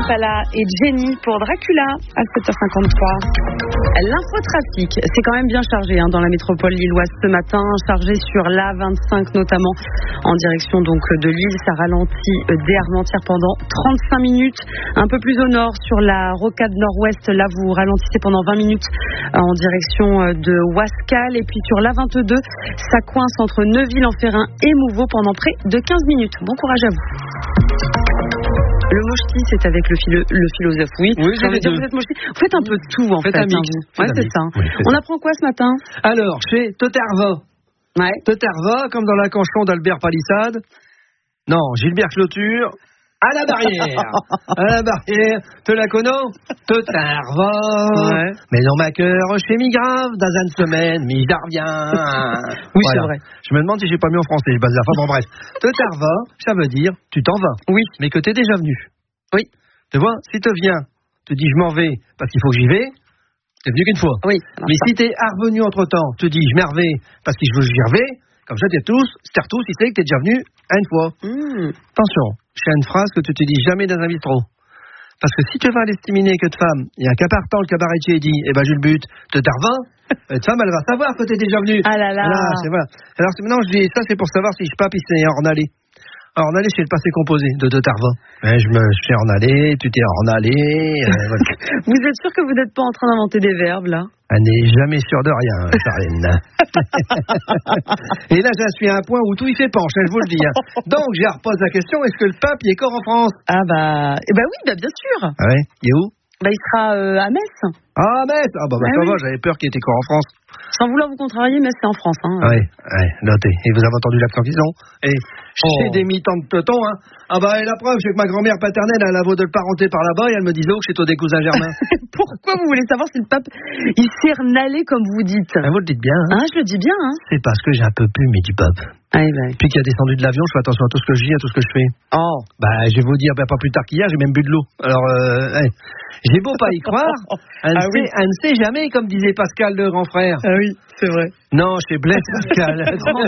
Impala et Jenny pour Dracula à 7h53. L'infotrafic, c'est quand même bien chargé dans la métropole lilloise ce matin, chargé sur l'A25 notamment en direction donc de Lille. Ça ralentit dès Armentières pendant 35 minutes. Un peu plus au nord sur la rocade nord-ouest, là vous ralentissez pendant 20 minutes en direction de Wascal. Et puis sur l'A22, ça coince entre Neuville-en-Ferrin et Mouveau pendant près de 15 minutes. Bon courage à vous. Le mochti, c'est avec le philosophe, oui. Oui, vous êtes mochti. Vous faites un peu de tout, en fait. Ouais, c'est ça. Oui, on apprend quoi ce matin? Alors, chez Toterva. Ouais. Toterva, comme dans la canchon d'Albert Palissade. Non, Gilbert Clôture. À la barrière. À la barrière. Te la connais? Toterva. Ouais. Maison ma cœur, chez Migrave, dans une semaine, mi revient. Oui, voilà. c'est vrai. Je me demande si j'ai pas mis en français, je base la fin. Bon, bref. Toterva, ça veut dire, tu t'en vas. Oui. Mais que t'es déjà venu. Oui. Tu vois, si tu viens, tu dis je m'en vais parce qu'il faut que j'y vais, t'es venu qu'une fois. Oui. Mais si t'es revenu entre temps, tu dis je m'en vais parce qu'il faut que j'y reviens, comme ça t'es tous, il sait que t'es déjà venu une fois. Attention, j'ai une phrase que tu te dis jamais dans un bistrot. Parce que si tu vas à l'estiminer que de femme, il y a qu'à partant le cabaretier dit, eh ben j'ai le but, te t'arvins, cette femme elle va savoir que t'es déjà venu. Ah là là. Voilà. Alors maintenant je dis ça c'est pour savoir si je pape il s'est en allé. Alors, en allé, c'est le passé composé de Toterva. Je me suis en allé, tu t'es en allé. Voilà. Vous êtes sûr que vous n'êtes pas en train d'inventer des verbes, là? Elle n'est jamais sûre de rien, Charlène. Et là, j'en suis à un point où tout y fait penche, je vous le dis. Donc, je repose la question, est-ce que le pape y est encore en France? Ah bah oui, bien sûr. Ah ouais, il est où? Il sera à Metz. Ah, Metz. Ah bah ça va, j'avais peur qu'il était encore en France. Sans vouloir vous contrarier, Metz, c'est en France. Ouais, notez. Et vous avez entendu l'accent qu'ils ont? Et chez des mi-temps de teuton, Ah bah, et la preuve, c'est que ma grand-mère paternelle, elle a vaut de le parenté par là-bas, et elle me disait, chez toi des cousins germains. Pourquoi vous voulez savoir si le pape, il s'est renalé comme vous dites? Vous le dites bien. Je le dis bien, C'est parce que j'ai un peu pumé du pape. Puis qu'il a descendu de l'avion, je fais attention à tout ce que je dis, à tout ce que je fais. Je vais vous dire, pas plus tard qu'hier, j'ai même bu de l'eau. Alors, j'ai beau pas y croire, elle ne sait jamais, comme disait Pascal, le grand frère. Ah oui, c'est vrai. Non, c'est Blaise Pascal.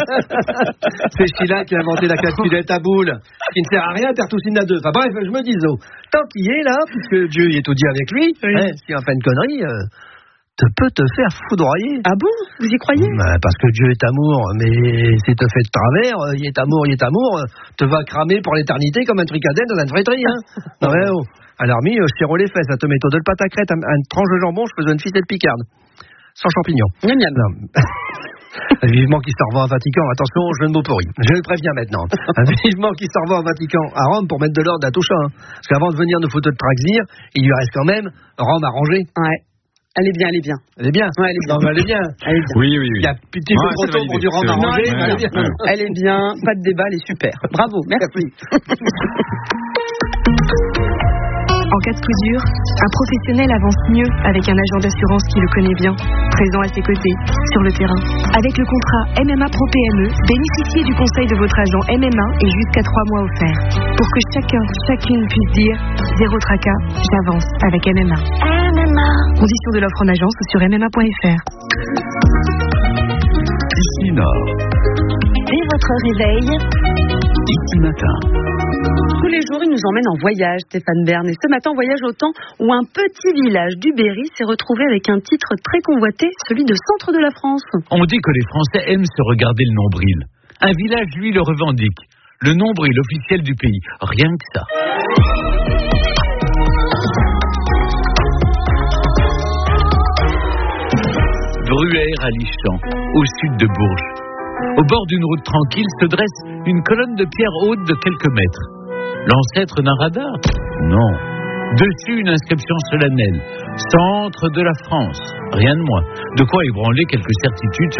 C'est Sheila qui a inventé la calculette à boules, qui ne sert à rien, Tertoussine à deux. Enfin bref, je me dis, tant qu'il est là, puisque Dieu y est tout dit avec lui, s'il a fait une connerie, te peut te faire foudroyer. Ah bon? Vous y croyez? Parce que Dieu est amour, mais si te fait de travers, il est amour, te va cramer pour l'éternité comme un fricadelle dans une friterie. Non mais alors je tire les fesses, te mets de le pâte à crête, une tranche de jambon, je faisais une ficelle picarde. Sans champignons. Miam miam. Vivement qu'il se revend à Vatican. Attention, je ne m'opporie. Je le préviens maintenant. Vivement qu'il se revend à Vatican, à Rome, pour mettre de l'ordre à tout ça. Parce qu'avant de venir nous foutre de Praxir, il lui reste quand même Rome à ranger. Ouais. Elle est bien. Elle est bien. Ouais, elle est bien. Non, mais elle est bien. Oui. Il y a petit peu trop tôt pour du Rome à ranger. Elle est bien. Pas de débat, elle est super. Bravo, merci. En cas de coup dur, un professionnel avance mieux avec un agent d'assurance qui le connaît bien, présent à ses côtés, sur le terrain. Avec le contrat MMA Pro PME, bénéficiez du conseil de votre agent MMA et jusqu'à 3 mois offerts. Pour que chacune puisse dire « Zéro tracas, j'avance avec MMA ». Conditions de l'offre en agence ou sur MMA.fr. Ici Nord. Dès votre réveil, Ici Matin. Tous les jours, il nous emmène en voyage, Stéphane Bern. Et ce matin, on voyage au temps où un petit village du Berry s'est retrouvé avec un titre très convoité, celui de centre de la France. On dit que les Français aiment se regarder le nombril. Un village, lui, le revendique. Le nombril officiel du pays. Rien que ça. Bruère à Lichamp, au sud de Bourges. Au bord d'une route tranquille se dresse une colonne de pierre haute de quelques mètres. L'ancêtre d'un radar? Non. Dessus, une inscription solennelle. Centre de la France. Rien de moins. De quoi ébranler quelques certitudes